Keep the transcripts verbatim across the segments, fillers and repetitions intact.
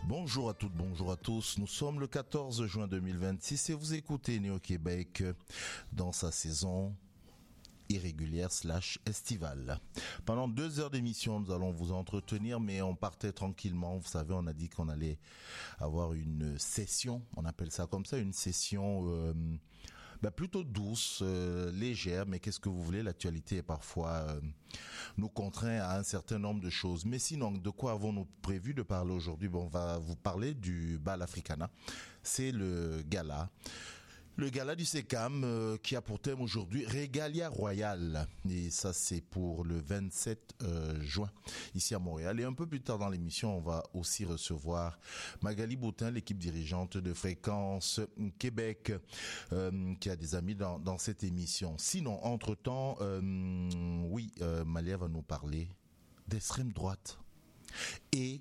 Bonjour à toutes, bonjour à tous. Nous sommes le quatorze juin deux mille vingt-six et vous écoutez Néo-Québec dans sa saison irrégulière slash estivale. Pendant deux heures d'émission, nous allons vous entretenir, mais on partait tranquillement. Vous savez, on a dit qu'on allait avoir une session, on appelle ça comme ça, une session euh, bah, plutôt douce, euh, légère, mais qu'est-ce que vous voulez, l'actualité est parfois euh, nous contraint à un certain nombre de choses. Mais sinon, de quoi avons-nous prévu de parler aujourd'hui? Bon, on va vous parler du Bal Africana. C'est le gala. Le gala du SECAM euh, qui a pour thème aujourd'hui Régalia Royale. Et ça, c'est pour le vingt-sept euh, juin, ici à Montréal. Et un peu plus tard dans l'émission, on va aussi recevoir Magali Boutin, l'équipe dirigeante de Fréquence Québec, euh, qui a des amis dans, dans cette émission. Sinon, entre-temps, euh, oui, euh, Malia va nous parler d'extrême droite et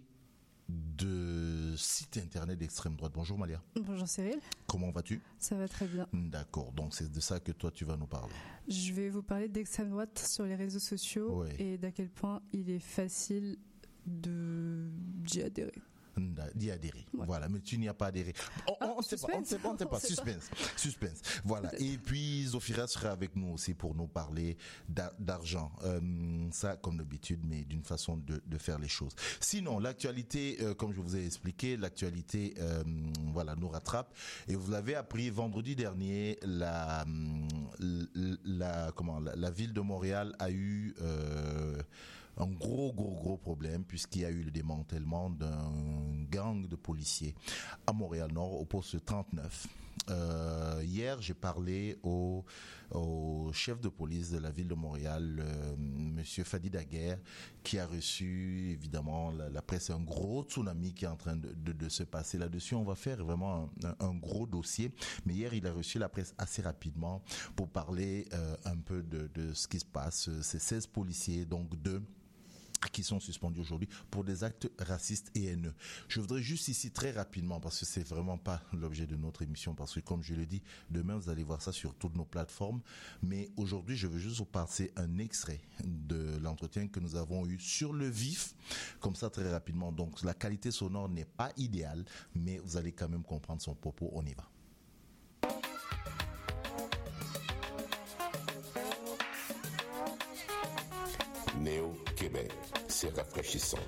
de site internet d'extrême droite. Bonjour Malia. Bonjour Cyril. Comment vas-tu? Ça va très bien. D'accord, donc c'est de ça que toi tu vas nous parler. Je vais vous parler d'extrême droite sur les réseaux sociaux oui. et d'à quel point il est facile de d'y adhérer. D'y adhérer. Ouais. Voilà, mais tu n'y as pas adhéré. On, ah, on ne sait pas, on ne sait pas, on ne sait pas. Suspense, suspense. Voilà. Et puis Zofira sera avec nous aussi pour nous parler d'argent. Euh, ça, comme d'habitude, mais d'une façon de, de faire les choses. Sinon, l'actualité, euh, comme je vous ai expliqué, l'actualité, euh, voilà, nous rattrape. Et vous l'avez appris vendredi dernier, la, la, la comment, la, la ville de Montréal a eu euh, un gros, gros, gros problème puisqu'il y a eu le démantèlement d'un gang de policiers à Montréal-Nord au poste trente-neuf. Euh, hier, j'ai parlé au, au chef de police de la ville de Montréal, euh, Monsieur Fadi Daguerre, qui a reçu, évidemment, la, la presse, un gros tsunami qui est en train de, de, de se passer là-dessus. On va faire vraiment un, un, un gros dossier. Mais hier, il a reçu la presse assez rapidement pour parler euh, un peu de, de ce qui se passe. Ces seize policiers, donc deux, qui sont suspendus aujourd'hui pour des actes racistes et haineux. Je voudrais juste ici très rapidement, parce que c'est vraiment pas l'objet de notre émission, parce que comme je le dis, demain vous allez voir ça sur toutes nos plateformes, mais aujourd'hui je veux juste vous passer un extrait de l'entretien que nous avons eu sur le vif, comme ça très rapidement. Donc la qualité sonore n'est pas idéale, mais vous allez quand même comprendre son propos. On y va. Néo-Québec, c'est rafraîchissant.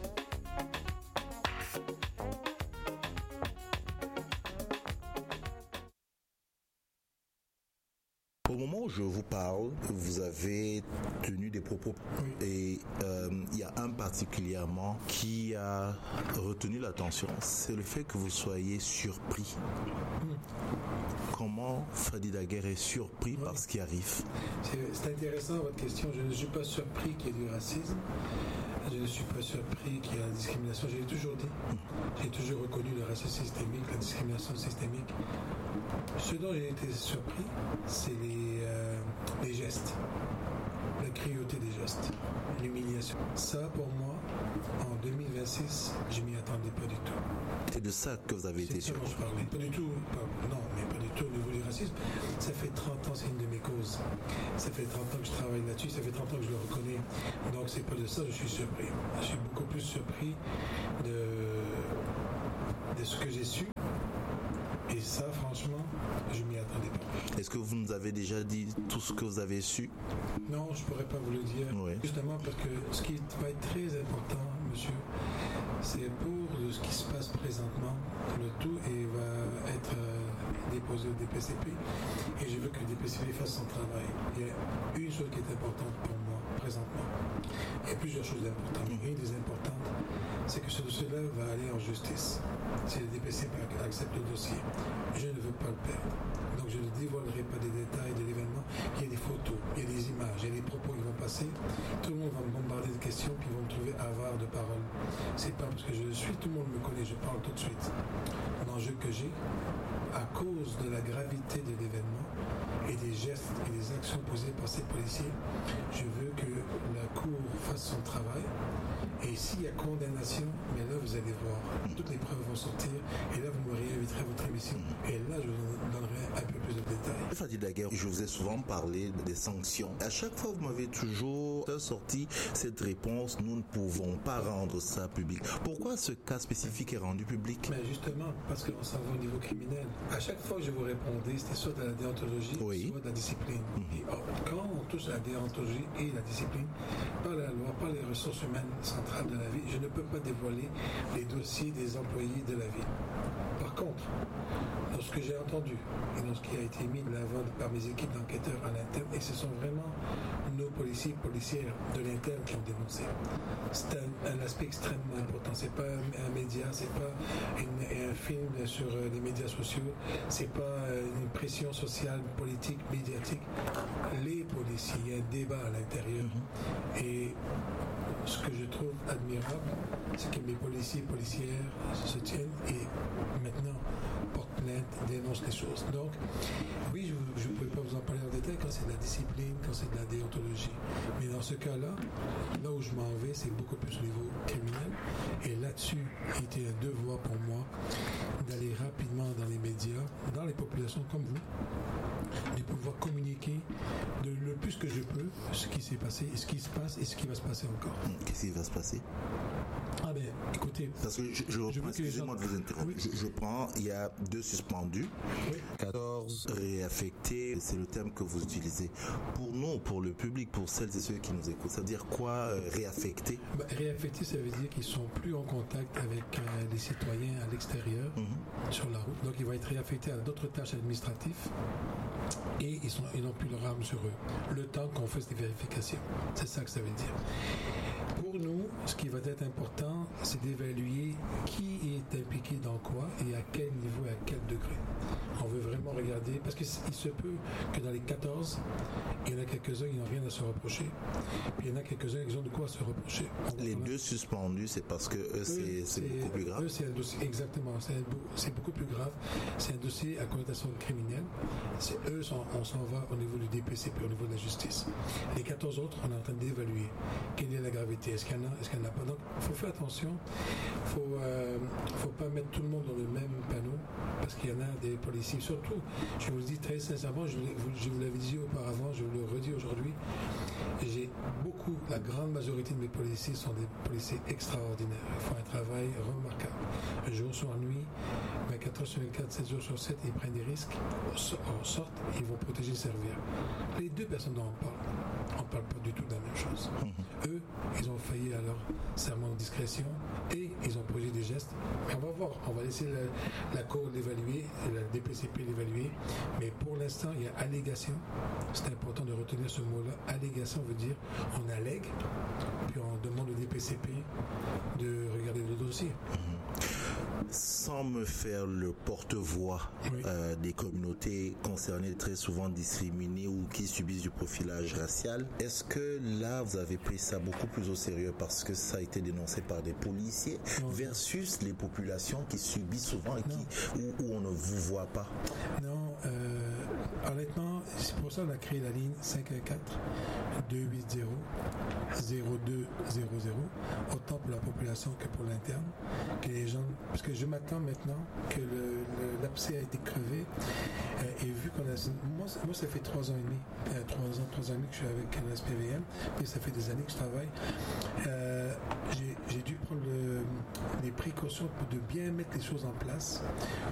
Au moment où je vous parle, vous avez tenu des propos et euh, il y a un particulièrement qui a retenu l'attention, c'est le fait que vous soyez surpris. Mm. Comment Fadi Daguerre est surpris oui. par ce qui arrive? C'est, c'est intéressant votre question. Je ne suis pas surpris qu'il y ait du racisme. Je ne suis pas surpris qu'il y ait la discrimination. Je l'ai toujours dit. Mm. J'ai toujours reconnu le racisme systémique, la discrimination systémique. Ce dont j'ai été surpris, c'est les, euh, les gestes, la cruauté des gestes, l'humiliation. Ça, pour moi, en deux mille vingt-six, je m'y attendais pas du tout. C'est de ça que vous avez c'est été surpris? Je parlais. Pas du tout, pas, non, mais pas du tout au niveau du racisme. Ça fait trente ans, c'est une de mes causes. Ça fait trente ans que je travaille là-dessus, ça fait trente ans que je le reconnais. Donc c'est pas de ça que je suis surpris. Je suis beaucoup plus surpris de, de ce que j'ai su. Et ça, franchement, je m'y attendais pas. Est-ce que vous nous avez déjà dit tout ce que vous avez su? Non, je pourrais pas vous le dire. Oui. Justement parce que ce qui va être très important, monsieur, c'est pour ce qui se passe présentement, le tout et va être euh, déposé au D P C P. Et je veux que le D P C P fasse son travail. Il y a une chose qui est importante pour moi présentement. Il y a plusieurs choses importantes. Mais une des importantes, c'est que ce dossier-là va aller en justice. Si le D P C P accepte le dossier, je ne veux pas le perdre. Donc je ne dévoilerai pas des détails de l'événement. Il y a des photos, il y a des images, il y a des propos qui vont passer. Tout le monde va me bombarder de questions puis ils vont me trouver avare de paroles. C'est pas parce que je le suis, tout le monde me connaît, je parle tout de suite. L'enjeu que j'ai, à cause de la gravité de l'événement et des gestes et des actions posées par ces policiers, je veux que la Cour fasse son travail. Et s'il y a condamnation, mais là vous allez voir, toutes les preuves vont sortir et là vous me réinviterez à votre émission et là je vous donnerai un peu plus de détails. Fadi Daguerre, je vous ai souvent parlé des sanctions. À chaque fois, vous m'avez toujours sorti cette réponse, nous ne pouvons pas rendre ça public. Pourquoi ce cas spécifique est rendu public? Mais justement, parce qu'on s'en va au niveau criminel. À chaque fois que je vous répondais, c'était soit de la déontologie, oui. soit de la discipline. Mm-hmm. Et or, quand on touche à la déontologie et la discipline, par la loi, par les ressources humaines centrales de la vie, je ne peux pas dévoiler les dossiers des employés de la ville. Par contre, dans ce que j'ai entendu et dans ce qui a été mis de l'avant par mes équipes d'enquêteurs en interne, et ce sont vraiment nos policiers et policières de l'interne qui ont dénoncé. C'est un, un aspect extrêmement important. C'est pas un, un média, c'est pas une, un film sur les médias sociaux, c'est pas une pression sociale, politique, médiatique. Les policiers, il y a un débat à l'intérieur. Mm-hmm. Et ce que je trouve admirable, c'est que mes policiers et policières se tiennent et maintenant portent plainte, dénoncent les choses. Donc, oui, je ne pouvais pas vous en parler en détail quand c'est de la discipline, quand c'est de la déontologie. Mais dans ce cas-là, là où je m'en vais, c'est beaucoup plus au niveau criminel. Et là-dessus, il était un devoir pour moi d'aller rapidement dans les médias, dans les populations comme vous, de pouvoir communiquer de, le plus que je peux ce qui s'est passé, ce qui se passe et ce qui va se passer encore. Qu'est-ce qui va se passer? Ah ben, écoutez... Parce que je, je reprends, excusez-moi gens... de vous interrompre, oui. je, je prends, il y a deux suspendus, oui. quatorze réaffectés, c'est le terme que vous utilisez. Pour nous, pour le public, pour celles et ceux qui nous écoutent, ça veut dire quoi, euh, réaffectés? Ben, réaffectés, ça veut dire qu'ils sont plus en contact avec euh, les citoyens à l'extérieur, mm-hmm. sur la route. Donc, ils vont être réaffectés à d'autres tâches administratives et ils, sont, ils n'ont plus leur arme sur eux. Le temps qu'on fasse des vérifications. C'est ça que ça veut dire. Pour nous, ce qui va être important, c'est d'évaluer qui est impliqué dans quoi et à quel niveau et à quel degré. On veut vraiment regarder, parce qu'il se peut que dans les quatorze, il y en a quelques-uns qui n'ont rien à se reprocher, puis il y en a quelques-uns qui ont de quoi se reprocher. Les deux suspendus, c'est parce que eux, c'est, c'est beaucoup plus grave. Eux, c'est un dossier, exactement, c'est, un, c'est beaucoup plus grave. C'est un dossier à connotation criminelle. C'est eux, on s'en va au niveau du D P C P, au niveau de la justice. Les quatorze autres, on est en train d'évaluer quelle est la gravité. Est-ce qu'il y en a, est-ce qu'il n'y en a pas? Donc, il faut faire attention. Il faut, euh, faut pas mettre tout le monde dans le même panneau, parce qu'il y en a des policiers. Surtout, je vous le dis très sincèrement, je, je vous l'avais dit auparavant, je vous le redis aujourd'hui, j'ai beaucoup, la grande majorité de mes policiers sont des policiers extraordinaires. Ils font un travail remarquable. Jour sur nuit, vingt-quatre heures sur vingt-quatre, sept jours sur sept, ils prennent des risques. En sorte, ils vont protéger, servir. Les deux personnes dont on parle, on ne parle pas du tout de la même chose. Mmh. Eux, ils ont failli à leur serment de discrétion et ils ont posé des gestes. Mais on va voir, on va laisser la, la Cour l'évaluer, la D P C P l'évaluer. Mais pour l'instant, il y a allégation. C'est important de retenir ce mot-là. Allégation veut dire on allègue, puis on demande au D P C P de regarder le dossier. Mmh. Sans me faire le porte-voix oui. euh, des communautés concernées, très souvent discriminées ou qui subissent du profilage racial, est-ce que là vous avez pris ça beaucoup plus au sérieux parce que ça a été dénoncé par des policiers non. versus les populations qui subissent souvent et qui, où, où on ne vous voit pas? Non, euh, honnêtement, c'est pour ça qu'on a créé la ligne cinq un quatre deux huit zéro zéro deux zéro zéro, autant pour la population que pour l'interne, que les gens, parce que je m'attends maintenant que le, le, l'abcès a été crevé euh, et vu qu'on a, moi, moi ça fait trois ans et demi, euh, trois ans, trois ans et demi que je suis avec la S P V M, puis ça fait des années que je travaille. Euh, j'ai, j'ai dû prendre le, les précautions pour de bien mettre les choses en place